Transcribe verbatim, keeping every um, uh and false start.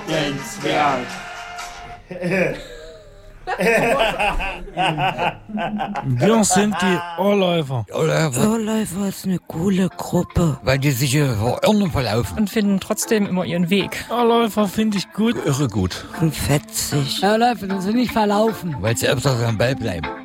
bemerkenswert. Wir sind die Ohrläufer. Ohrläufer, Ohrläufer ist eine coole Gruppe. weil die sich hier verirren verlaufen. Und finden trotzdem immer ihren Weg. Ohrläufer finde ich gut. Irre gut. Und fetzig. Ohrläufer, dass sie nicht verlaufen. Weil sie öfters am Ball bleiben.